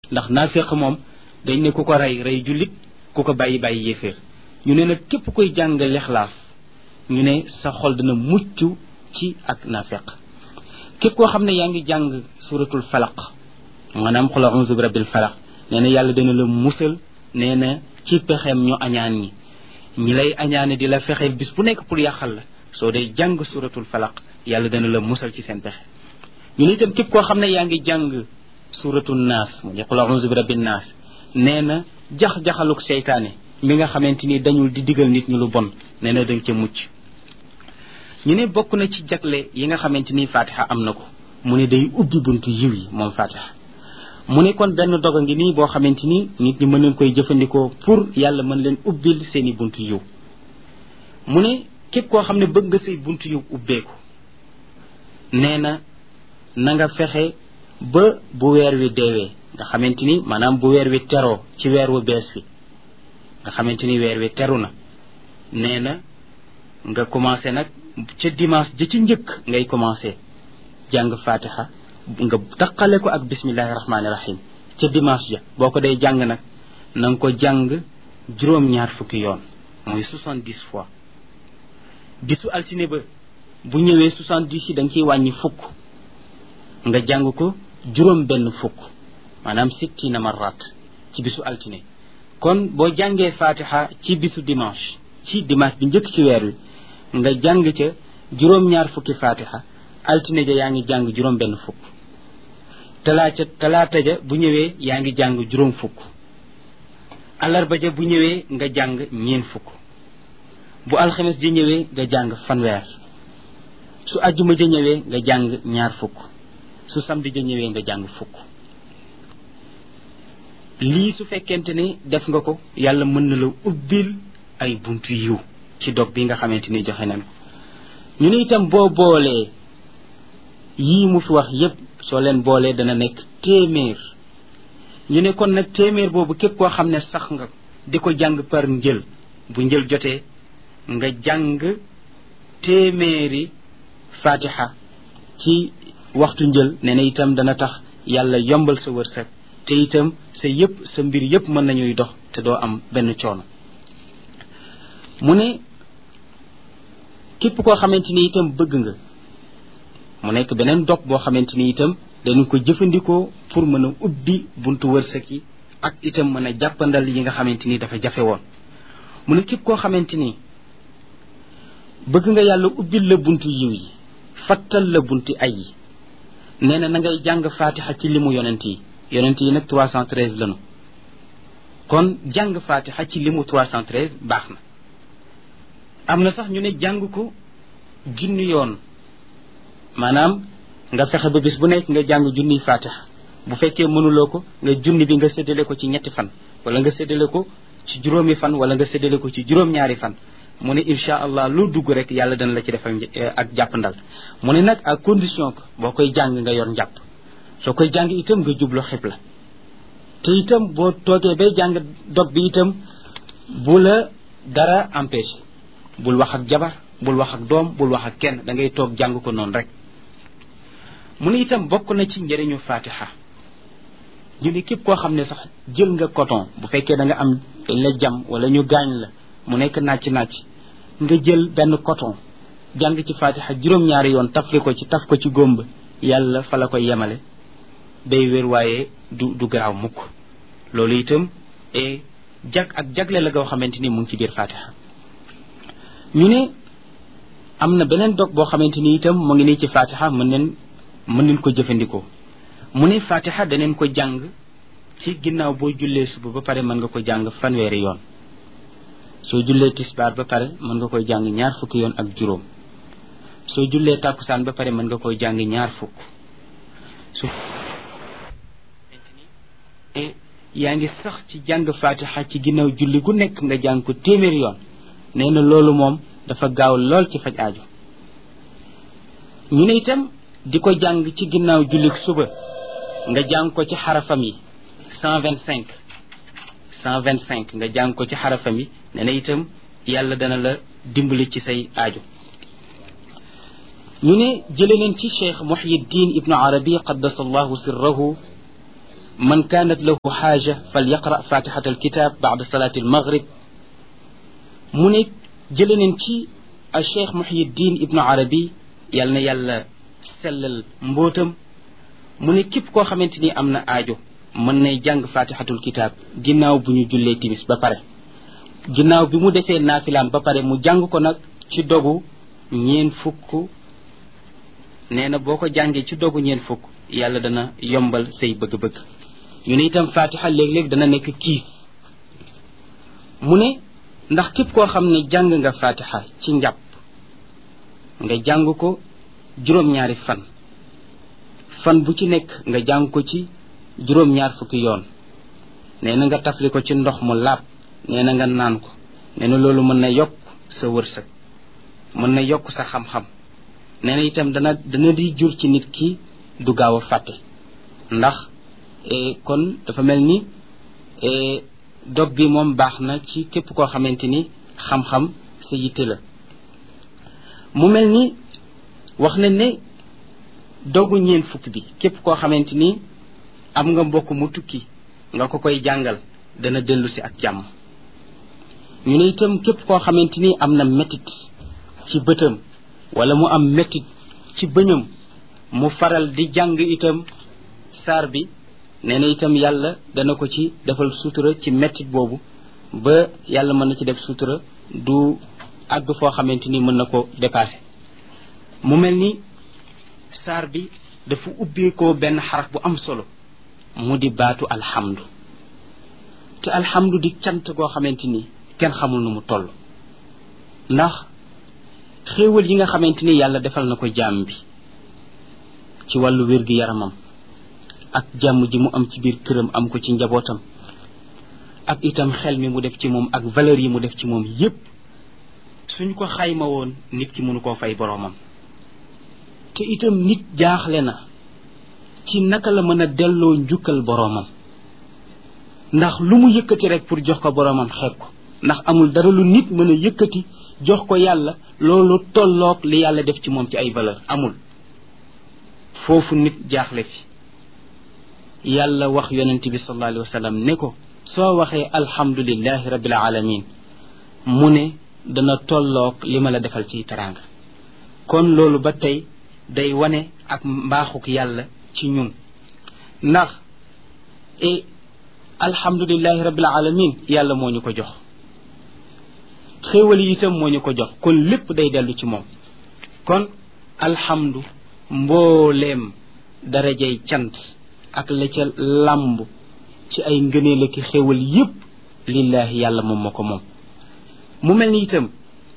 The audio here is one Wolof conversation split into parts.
ndax naafiq moom dañ ne ku ko rey jullit ku ko bàyyi yéeféer ñu ne nag képp koy jàng lixlaas ñu ne sa xol dina mucc ci ak naafiq képp koo xam ne yaa ngi jàng suratul falaq maanaam qul a'uuzu bi rabbil falaq nee na yàlla dina la musal nee na ci pexeem ñu añaan ñi lay añaane di la fexeel bis bu nekk pour yàqal la soo dee jàng suratul falaq yàlla dana la musal ci seen pexe ñu ne itam képp koo xam ne yaa ngi jàng suratul naas mu di qul a'uuzu bi rabbin naas nee na jax-jaxaluk seytaane mi nga xamante ni dañul di digal nit ñi lu bon nee na danga ca mucc ñu ne bokk na ci jagle yi nga xamante ni fatiha am na ko mu ne day ubbi buntu yiw yi moom fatiha mu ne kon benn doga ngi nii boo xamante ni nit ñi mën nañ koy jëfandikoo pour yàlla mën leen ubbil seeni buntu yiw mu ne képp koo xam ne bëgg nga say buntu yiw ubbeeku nee na na nga fexe ba bu weer wi deewee nga xamante ni maanaam bu weer wi teroo ci weer wu bees wi nga xamante ni weer wi teru na nee na nga commencé nag ca dimanche ja ci njëkk ngay commencé jàng fatiha nga taqale ko ak bismillahi rahmaani rahim ca dimanche ja boo ko dee jàng nag na nga ko jàng juróom-ñaar fukki yoon mooy 70 fois bisu altine ba bu ñëwee 70 yi da nga ciy wàññi fukk nga jàng ko juróom benn fukk maanaam 60 marrat ci bisu altine kon boo jàngee fatiha ci bisu dimanche bi njëkk ci weer wi nga jàng ca juróom-ñaar fukki fatiha altine ja yaa ngi jàng juróom benn fukk talaata ja bu ñëwee yaa ngi jàng juróom fukk alarba ja bu ñëwee nga jàng ñeen fukk bu alxames ja ñëwee nga jàng fanweer su ajjuma ja ñëwee nga jàng ñaar fukk su samedi ja ñëwee nga jàng fukk lii su fekkente ni def nga ko yàlla mën na la ubbil ay buntu yiw ci dog bi nga xamante ni joxe nañ ko ñu ne itam boo boolee yii mu fi wax yépp soo leen boolee dana nekk téeméer ñu ne kon nag téeméer boobu képp koo xam ne sax nga di ko jàng par njël bu njël jotee nga jàng téeméeri fatiha ci waxtu njël nee na itam dana tax yàlla yombal sa wërsëg te itam sa mbir yépp mën nañuy dox te doo am benn coono mu ne képp koo xamante ni itam bëgg nga mu nekk beneen dog boo xamante ni itam dañu ko jëfandikoo pour mën a ubbi buntu wërsëg yi ak itam mën a jàppandal yi nga xamante ni dafa jafe woon mu ne képp koo xamante ni bëgg nga yàlla ubbil la buntu yiw yi fattal la bunti ay yi nee na ngay jàng fatiha ci limu yonent yi nag 313 lanu kon jàng fatiha ci limu 313 baax na am na sax ñu ne jàng ko junni yoon maanaam nga fexe ba bis bu nekk nga jàng junniy fatiha bu fekkee mënuloo ko nga junni bi nga séddale ko ci ñetti fan wala nga séddale ko ci juróomi fan wala nga séddale ko ci juróom-ñaari fan mu ne incha allah lu dugg rek yàlla dana la ci defal ak jàppandal mu ne nag à condition que boo koy jàng nga yor njàpp soo koy jàng itam nga jublu xibla te itam boo toogee bay jàng dog bi itam bu la dara empêché bul wax ak jabar bul wax ak doom bul wax ak kenn da ngay toog jàng ko noonu rek mu ne itam bokk na ci njëriñu fatiha ñu ne képp koo xam ne sax jël nga coton bu fekkee da nga am dañ la jam wala ñu gaañ la mu nekk nàcc nga jël benn coton jàng ci fatiha juróom-ñaari yoon tafli ko ci taf ko ci gómb yàlla fa la koy yemale day wér waaye du garaaw mukk loolu itam ak jagle la goo xamante ni mu ngi ci biir fatiha ñu ne am na beneen dog boo xamante ni itam mu ngi nii ci fatiha mën nañ ko jëfandikoo mu ne fatiha daneen ko jàng ci ginnaaw boo jullee suba ba pare mën nga ko jàng fanweeri yoon soo jullee tisbaar ba pare mën nga koy jàng ñaar fukki yoon ak juróom soo jullee tàkkusaan ba pare mën nga koy jàng ñaar fukk yaa ngi sax ci jàng fatiha ci ginnaaw julli gu nekk nga jàng ko téeméeri yoon nee na loolu moom dafa gaaw lool ci faj aajo ñu ne itam di ko jàng ci ginnaaw julli suba nga jàng ko ci xarafam yi 125 nga jàng ko ci xarafam yi nee na itam yàlla dana la dimbali ci say aajo ñu ne jële leen ci cheikh Muhyiddin ibnu Arabi qaddasallahu sirrahu man kaanat lahu xaaja fal yaqra fatixata alkitab bada salaati almaghrib mu ne jële neen ci al cheikh Muhyiddin ibnu Arabi yal na yàlla sellal mbootam mu ne képp koo xamante ni am na aajo mën nay jàng fatixatul kitab ginnaaw bu ñu jullee timis ba pare ginnaaw bi mu defee naafilaam ba pare mu jàng ko nag ci dogu ñeen fukk nee na boo ko jàngee ci dogu ñeen fukk yàlla dana yombal say bëgg-bëgg ñu ne itam fatiha léeg-léeg dana nekk kiis mu ne ndax képp koo xam ne jàng nga fatiha ci njàpp nga jàng ko juróom-ñaari fan bu ci nekk nga jàng ko ci juróom-ñaar fukki yoon nee na nga tafli ko ci ndox mu laab nee na nga naan ko nee na loolu mën na yokk sa wërsëg mën na yokk sa xam-xam nee na itam dana di jur ci nit ki du gaaw a fàtte ndax kon dafa mel ni dog bi moom baax na ci képp koo xamante ni xam-xam sa yitte la mu mel ni wax nañ ne dogu ñeen fukk bi képp koo xamante ni am nga mbokk mu tukki nga ko koy jàngal dana dellu si ak jàmm ñu ne itam képp koo xamante ni am na métit ci bëtam wala mu am métit ci bëñam mu faral di jàng itam saar bi nee na itam yàlla dana ko ci defal sutura ci métit boobu ba yàlla mën na ci def sutura du àgg foo xamante ni mën na ko dépasser mu mel ni saar bi dafa ubbeekoo benn xaraf bu am solo mu di baatu alhamdu te alhamdu di cant goo xamante ni kenn xamul nu mu toll ndax xéewal yi nga xamante ni yàlla defal na ko jaam bi ci wàllu wér-gi-yaramam ak jàmm ji mu am ci biir këram am ko ci njabootam ak itam xel mi mu def ci moom ak valeur yi mu def ci moom yépp suñ ko xayma woon nit ki mënu koo fay boroomam te itam nit jaaxle na ci naka la mën a delloo njukkal boroomam ndax lu mu yëkkati rek pour jox ko boroomam xeeb ko ndax amul dara lu nit mën a yëkkati jox ko yàlla loolu tolloog li yàlla def ci moom ci ay valeur amul foofu nit jaaxle fi yàlla wax yonent bi sallallahu alayhi wa sallam ne ko soo waxee alhamdulillahi rabbil alamin mu ne dana tolloog li ma la defal ci teraanga kon loolu ba tey day wane ak mbaaxuk yàlla ci ñun ndax alhamdulillahi rabbil alamin yàlla moo ñu ko jox xéewal yi itam moo ñu ko jox kon lépp day dellu ci moom kon alhamdu mbooleem darajay cant ak la ca làmb ci ay ngëneel ak xéewal yépp lillahi yàlla moom moo ko moom mu mel ni itam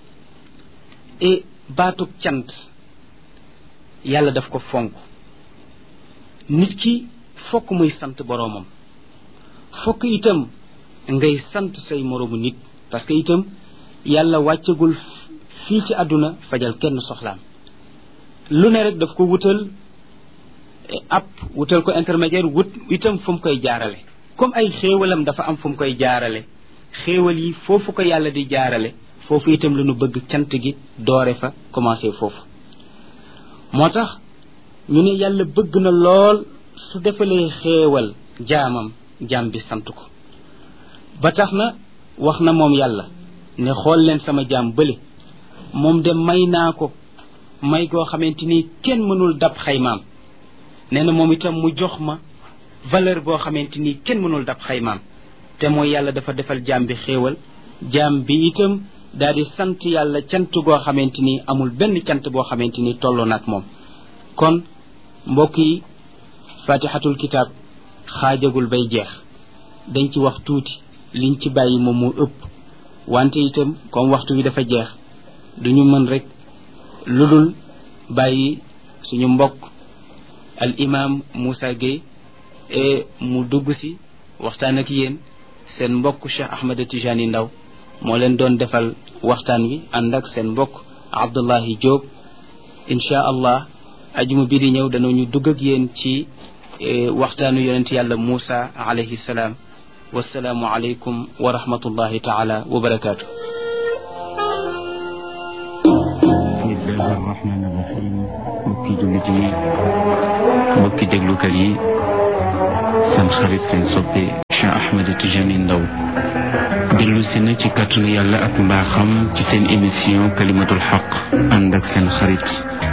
baatub cant yàlla daf ko fonk nit ki fokk muy sant boroomam fokk itam ngay sant say moroomu nit parce que itam yàlla wàccagul fii ci àdduna fajal kenn soxlaam lu ne rek daf ko wutal wutal ko intermédiaire wut itam fu mu koy jaarale comme ay xéewalam dafa am fu mu koy jaarale xéewal yi foofu ko yàlla di jaarale foofu itam la ñu bëgg cant gi doore fa commencé foofu moo tax ñu ne yàlla bëgg na lool su defalee xéewal jaam bi sant ko ba tax na wax na moom yàlla ne xool leen sama jaam bële moom de may naa ko may goo xamante ni kenn mënul dab xaymaam nee na moom itam mu jox ma valeur boo xamante ni kenn mënul dab xaymaam te mooy yàlla dafa defal jaam bi xéewal jaam bi itam daal di sant yàlla cant goo xamante ni amul benn cant boo xamante ni tolloo na ak moom kon mbokk yi fatihatul kitab xaajagul bay jeex dañ ci wax tuuti liñ ci bàyyi moom moo ëpp wante itam comme waxtu wi dafa jeex duñu mën rek lu dul bàyyi suñu mbokk al imam Moussa Gueye mu dugg si waxtaan ak yéen seen mbokk Cheikh Ahmed Tijani Ndaw moo leen doon defal waxtaan wi ànd ak seen mbokk Abdullahi Diop insha allah ajuma bi di ñëw danañu dugg ak yéen ci waxtaanu yonent yàlla Moussa alayhi salaam wassalaamu aleykum wa rahmatullahi taala wa barakaatu. bismillahi rahmani rahim mbokki jullit yi mbokki déglukat yi seen xarit seen soppe Cheikh Ahmed Tidiane Ndao dellu si na ci kàttanu yàlla ak mbaaxam ci seen émission kalimatul xaq ànd ak seen xarit